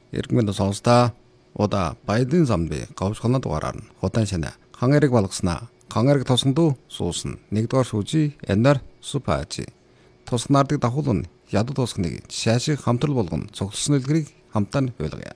Иргэнэ сонсдоо удаа баядын замби говшгонод дугаараар нь худаан шинэ хан эрэг болгосноо хан эрэг тосгондоо суусна нэгдүгээр шүүжи энээр супаажи тосгонаардаг давхул нь ядуу тосгоныг шаашиг хамтрал болгоно цогцолсон үлгэрийг хамтаа нь ойлгоё.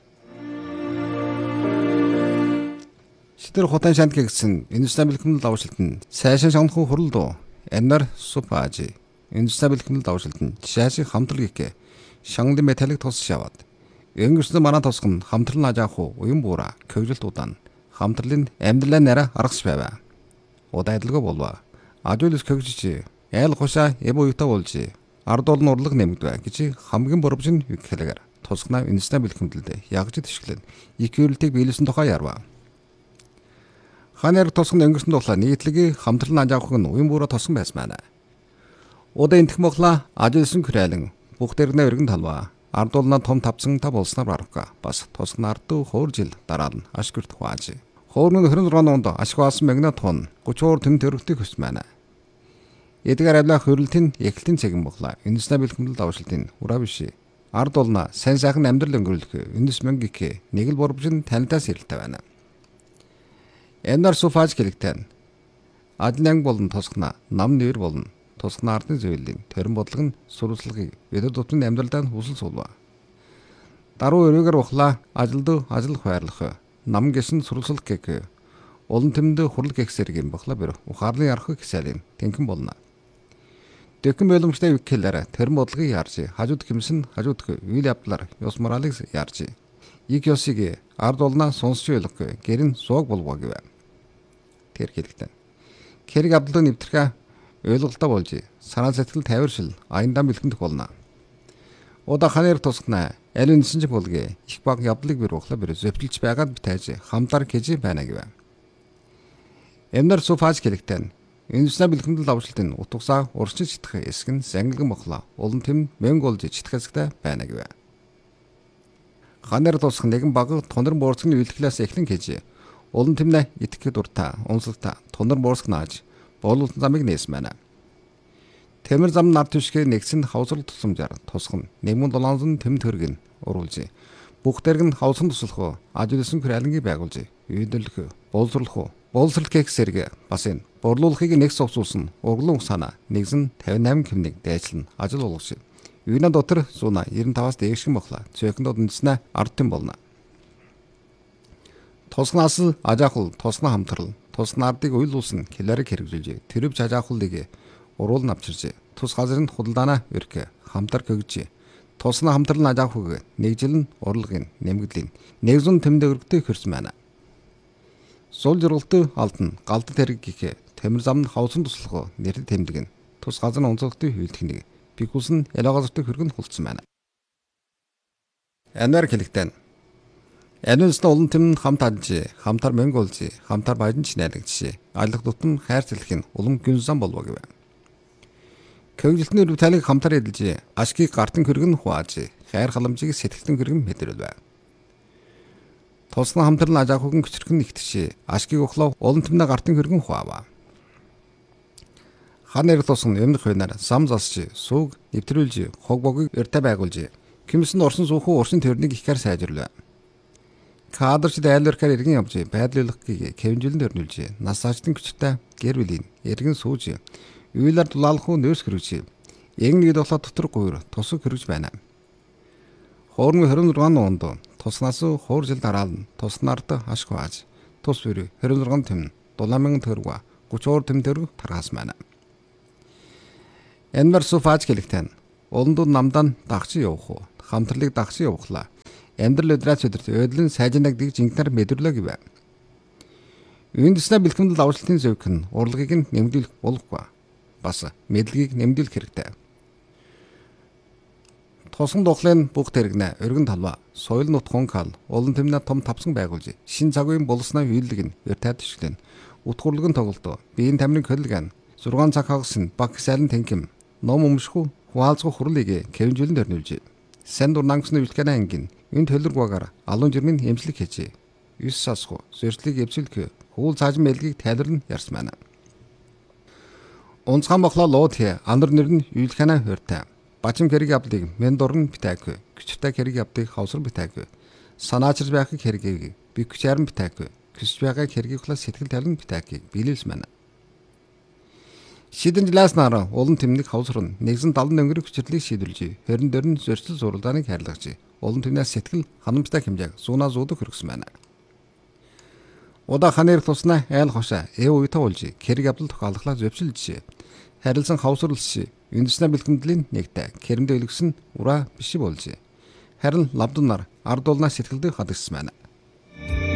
Шидэр худаан шанд гэсэн индустри бэлтгэл давшилт нь сайшин шонхон хурлдоо энээр супаажи индустри бэлтгэл давшилт нь шаашиг хамтрал гихэ шанглын металлик тос шаваад өнгөрсөн манай тосгон хамтрал ажаах уян буура көвжилт удаан хамтралын амьдралаа нараа аргас байваа. Удаа адилгүй болваа. Ажуулс көвжиж айл хушаа эв уютаа болж ард олон урлаг нэмэгдвэ гэж хамгийн боровжин хэлэгээр тосгоноо инстаа бэлхэмдэлд ягж төшгөлэн иквэрлтийг биелсэн тухай ярваа. Ханаар тосгон өнгөрсөн тухлаа нийтлэг хамтрал ажаах нь уян буура тосгон байсан байна. Удаа энтэх моглаа ажуулсан күрэлэн бүх дэрнэ өргөн талваа. Ард улнаа том тавцсан та болсноор баравка. Бас тосгон ардуу хоор жил дараа нь ашгүрт хувааж. Хоорны 26 онд ашгаасан мэгнэ тун 30 төн төрөлтөй хөс байна. Эдгээр авлаа хөрөлтийн эхлэлтийн цэгэн боглаа. Индустри бэлтгэл давшилтын ураа биш. Ард улнаа сайн сайхан амьдрал өнгөрүүлэх эндус мөнгө нэг л борбжин танитаас ирэлтэй байна. Энээр суфаж гэлэгтэн. Адланг болон тосгоноо нам нэр болно. Тосгон ардын зөвлөлийн төрөн бодлого нь сурвалжлагыг бид дотны амьдралдаа хүсэл суулва. Даруй өрөөгөр ухлаа ажилд ажил хайрлах нам гэсэн сурвалжлах гэх олон тэмд хурал гэхсэргийн бохла бэр ухаарлын ярах гэсэлэн тэнхэн болно. Дэхэн боломжтой викэлээр төрөн бодлогыг яарч хажууд гимсэн хажууд үйл явдлаар ёс моралыг яарч ик ёсыг ард улнаа сонсч ойлгох гэрэн сууг болвоо гэв. Тэр хэлэгтэн. Хэрэг авдлыг нэвтрэх ойлголттой болж санаа сэтгэл тайваршил аяндаа бэлтгэх болно. Удаа ханаар тусгана аль үнсэн ч болгоо их баг явдлыг бэр ухлаа бэр зөвтөлж байгаад битэж хамтар гэж байна гэв. Эмнэр суфаж хэлэгтэн индустри бэлтгэл давшилтын утгасаа урчин читэх эсг нь санган моглоо улан тэм мөнгө олж читгэсгтэй байна гэв. Ханаар тусах нэгэн баг тонор буурцгийн үйлдэлээс эхлэн гэж улан тэмнэ итгэхэд дуртай унсалта тонор буурцг нааж болуулсан замыг нээсэн байна. Тэмэр зам нар түшгэ нэгсэн хавсрал тусламжаар тусган нэмэн долоонсон тэм төргөн уруулж бүх дэрэг нь хавсан туслах ажуулсан хүрээлэнгийг байгуулж үйдэлх боловсрал гэх сэрэг бас энэ борлуулахыг нэг совсуулсан углан санаа нэгсэн 58 кэмнийг дайчлан ажил болгож үйнэ дотор зуна 95-аас дээшгэн боглоо цөөхөнд үндэснэ ардтын болно. Тосгоноос ажаахул тосгоно хамтрал тусган ардыг уйлуулсан киларыг хэрэгжүүлж тэрвж ажаахулыг уруул навчирж тус газрын худалдаанаа өрх хамтар гөгж тусган хамтрал ажаахуг нэг жил нь урлагын нэмэгдлийн нэгзүн тэмдэг өргөдөө хөрсөн байна. Сул жиргалт алдна галдад хэрэг гих тэмэр зам нь хавсан туслах нэрд тэмдэг нь тус газрын онцлогтой хөвөлтхнийг бигус нь ялаагазартай хөргөн хулцсан байна. Энээр хэлэгтэн Энэс олон тэм хамт ажиллаж, хамтар мөнгө олж, хамтар баян чинэлэгдэж, алах дутан хайр цэлэх нь улам гүнзан болов гэв. Көвжилтний рүталыг хамтар эдэлж, ашгийг гартан хөргөн хувааж, хайр халамжийг сэтгэлтэн хөргөн мэдэрэлвэ. Тусган хамтрал ажаахугын хүчрхэн нэгтгч, ашгийг ухлаа олон тэмнэ гартан хөргөн хуваава. Ханаар тусган өмнөх хойноор сам засч, сууг нэвтрүүлж, хог богийг өртө байгуулж, кимсэн орсон суухуу урсын төрнийг ихгээр сайжруулав. Кадрч дайлуурхаар иргэн явж байдлуулахыг кэмжилэн төрнүүлж нас ажлын хүчтэй гэр бүлийн иргэн сууж үйлэр дулаалах уу нөөс хөрөж ягныг долоо дотор гуйр тусаг хөрөж байна. Хоорны 26 онд туснаас хуур жил дараална туснаарт ашиг хааж тус бүрий 26 тэм 7000 төгрөг 30 тэм төгрөг таргаас байна. Энээр суфаж гэлэгтэн уландууд намдан дагч явах уу хамтралыг дагч явуулаа. Амьдрал өдрөөс өдөрт өдлөн сайжнагдгийг жинхнэр мэдрүүлээ гэв. Индустри бэлтгэл давшилтын зөвх нь урлагийг нь нэмэгдүүлэх болохгүй. Бас мэдлэгийг нэмэгдүүлэх хэрэгтэй. Тусган духлын бүх тэрэгнэ өргөн талва соёл нутгун кал олон тэмнэ том тавсан байгуулж шин цагийн болсноо хүйдлэг нь өртөө төшгөлэн утгуурлаг нь тоглолтоо биеийн тамирын хөдөлгөөн 6 цаг хагас нь баг сайлан тэнхэм ном өмшгүй хуалцгүй хурлыг кэвэнжүүлэн төрнүүлж сан дурнангсны үлкэнэ ангийн энэ төлөргөөр алуун жирмийн эмчлэг хийж 9 сасгүй зөрчлийг эвсүүлэх хууль цаажин мэлгийг тайлбарлан ярьсан байна. Унцхан бохлоо лууд андар нэр нь үлкэнэ хөртэй Бачим хэрэг явдлыг мен дуран битээгүй. Күчтэй хэрэг явдлыг хавсар битээгүй. Санаачилж байхыг хэрэгийг би күчээрэн битээгүй. Күсж байгаа хэргийг хулаа сэтгэл талын битээгүй. Билэлс мэнэ. Шидэн жилээс нараа улан тэмнийг хавсрын нэгэн далан өнгөрөх хүчлийг шийдвэрлэж, хэрэн дөрн зөрчил зурлагыг хайрлагч. Улан тэмнээс сэтгэл ханамжтай хэмжээг зуунаа зуудах хэрэгсэн байна. Удаа ханаар туснаа айл хошаа уйта уулж хэрэг явдал тохиолдлоо зөвшөлж харилцан хавсралж үндэснэ бэлтгэмдлийн нэгтэй хэрэнд өлгсөн ураа биш болж харин лавдан нар ард уулнаа сэтгэлдээ хадагсан байна.